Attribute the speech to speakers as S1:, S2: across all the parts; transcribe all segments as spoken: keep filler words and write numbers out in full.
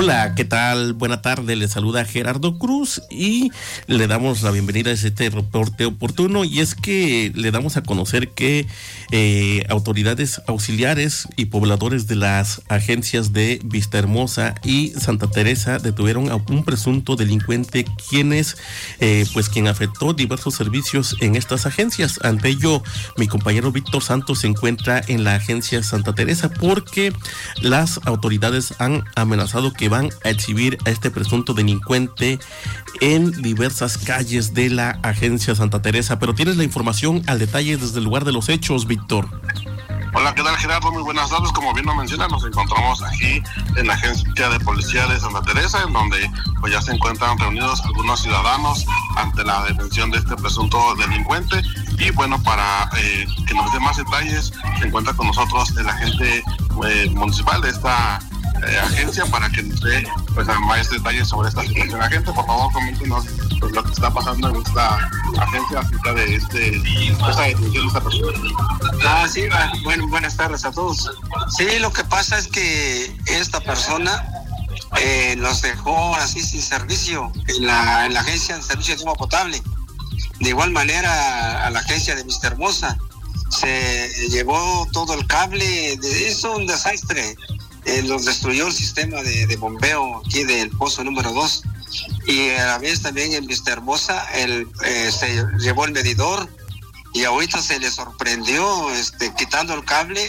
S1: Hola, ¿qué tal? Buena tarde, le saluda Gerardo Cruz y le damos la bienvenida a este reporte oportuno, y es que le damos a conocer que eh, autoridades auxiliares y pobladores de las agencias de Vistahermosa y Santa Teresa detuvieron a un presunto delincuente quienes, eh, pues quien afectó diversos servicios en estas agencias. Ante ello, mi compañero Víctor Santos se encuentra en la agencia Santa Teresa porque las autoridades han amenazado que van a exhibir a este presunto delincuente en diversas calles de la agencia Santa Teresa. Pero tienes la información al detalle desde el lugar de los hechos, Víctor.
S2: Hola, ¿qué tal, Gerardo? Muy buenas tardes. Como bien lo menciona, nos encontramos aquí en la agencia de policía de Santa Teresa, en donde pues ya se encuentran reunidos algunos ciudadanos ante la detención de este presunto delincuente. Y bueno, para eh, que nos dé más detalles, se encuentra con nosotros el agente eh, municipal de esta eh, agencia para que nos dé pues, más detalles sobre esta situación. Agente, por favor, coméntenos pues, lo que está pasando en esta agencia acerca de este, esta detención de esta persona.
S3: Ah, sí, bueno, buenas tardes a todos. Sí, lo que pasa es que esta persona eh, nos dejó así sin servicio en la, en la agencia de servicio de agua potable. De igual manera a la agencia de Vistahermosa se llevó todo el cable, de eso un desastre. Eh, nos destruyó el sistema de, de bombeo aquí del pozo número dos, y a la vez también en Vistahermosa el, eh, se llevó el medidor, y ahorita se le sorprendió este, quitando el cable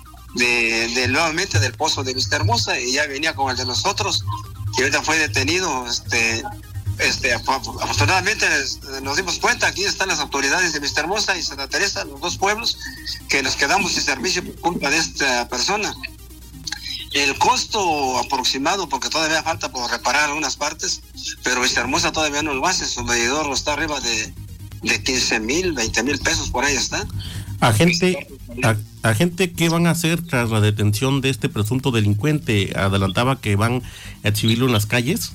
S3: de, de nuevamente del pozo de Vistahermosa, y ya venía con el de nosotros, y ahorita fue detenido. este Este, afortunadamente nos dimos cuenta, aquí están las autoridades de Vistahermosa y Santa Teresa, los dos pueblos, que nos quedamos sin servicio por culpa de esta persona. El costo aproximado, porque todavía falta por reparar algunas partes, pero Vistahermosa todavía no lo hace, su medidor está arriba de, de quince mil, veinte mil pesos, por ahí está.
S1: Agente, a, agente, ¿qué van a hacer tras la detención de este presunto delincuente? Adelantaba que van a exhibirlo en las calles.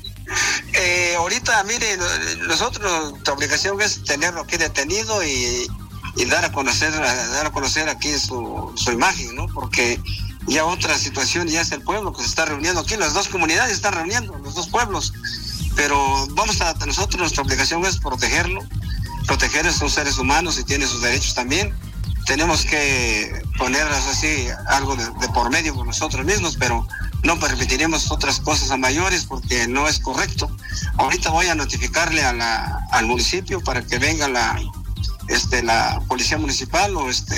S3: Eh, ahorita, mire, nosotros, nuestra obligación es tenerlo aquí detenido y, y dar a conocer, dar a conocer aquí su, su imagen, ¿no? Porque ya otra situación ya es el pueblo que se está reuniendo aquí, las dos comunidades se están reuniendo, los dos pueblos, pero vamos a, nosotros, nuestra obligación es protegerlo, proteger a esos seres humanos y tiene sus derechos también. Tenemos que ponerlas así, algo de, de por medio con nosotros mismos, pero no permitiremos otras cosas a mayores porque no es correcto. Ahorita voy a notificarle a la, al municipio para que venga la, este, la policía municipal o este,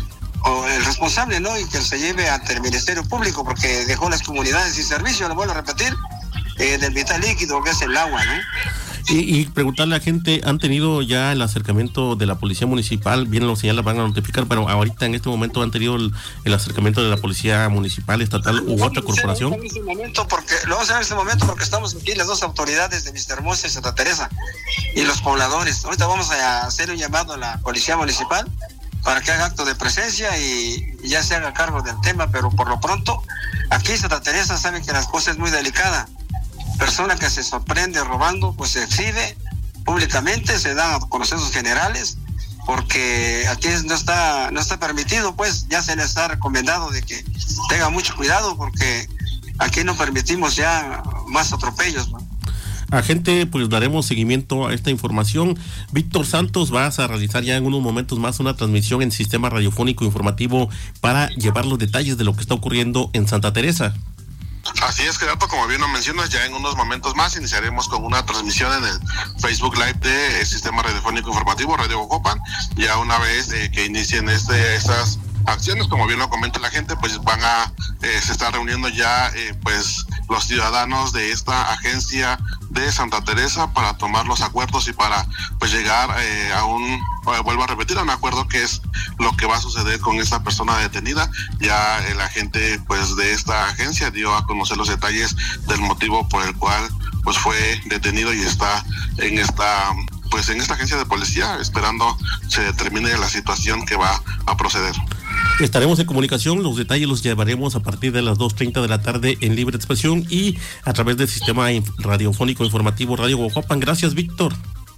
S3: o el responsable, ¿no? Y que se lleve ante el Ministerio Público porque dejó las comunidades sin servicio, lo vuelvo a repetir, eh, del vital líquido que es el agua, ¿no?
S1: Y, y preguntarle a la gente, ¿han tenido ya el acercamiento de la policía municipal? Bien lo señala, van a notificar, pero ahorita en este momento han tenido el, el acercamiento de la policía municipal, estatal u otra corporación.
S3: En este momento porque, lo vamos a ver en este momento porque estamos aquí las dos autoridades de Vistahermosa y Santa Teresa y los pobladores. Ahorita vamos a hacer un llamado a la policía municipal para que haga acto de presencia y, y ya se haga cargo del tema, pero por lo pronto aquí en Santa Teresa saben que las cosas es muy delicada. Persona que se sorprende robando, pues se exhibe públicamente, se dan a conocer sus generales, porque aquí no está no está permitido, pues ya se les ha recomendado de que tengan mucho cuidado, porque aquí no permitimos ya más atropellos, ¿no?
S1: Agente, pues daremos seguimiento a esta información. Víctor Santos, vas a realizar ya en unos momentos más una transmisión en sistema radiofónico informativo para llevar los detalles de lo que está ocurriendo en Santa Teresa.
S2: Así es, Gerardo, como bien lo mencionas, ya en unos momentos más iniciaremos con una transmisión en el Facebook Live de Sistema Radiofónico Informativo, Radio Gocopan. Ya una vez eh, que inicien este, estas acciones, como bien lo comenta la gente, pues van a, eh, se están reuniendo ya eh, pues los ciudadanos de esta agencia de Santa Teresa para tomar los acuerdos y para pues llegar eh, a un, eh, vuelvo a repetir, a un acuerdo que es lo que va a suceder con esta persona detenida. Ya el agente pues de esta agencia dio a conocer los detalles del motivo por el cual pues fue detenido y está en esta pues en esta agencia de policía esperando se determine la situación que va a proceder.
S1: Estaremos en comunicación, los detalles los llevaremos a partir de las dos treinta de la tarde en Libre Expresión y a través del sistema radiofónico informativo Radio Gocopan. Gracias, Víctor.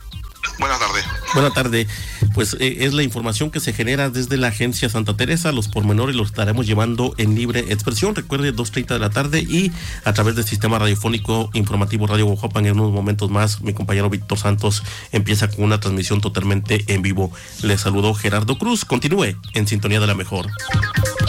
S2: Buenas tardes.
S1: Buenas tardes. Pues eh, es la información que se genera desde la agencia Santa Teresa. Los pormenores los estaremos llevando en libre expresión. Recuerde, dos treinta de la tarde y a través del sistema radiofónico informativo Radio Guajuapan. En unos momentos más, mi compañero Víctor Santos empieza con una transmisión totalmente en vivo. Les saludó Gerardo Cruz. Continúe en sintonía de la mejor.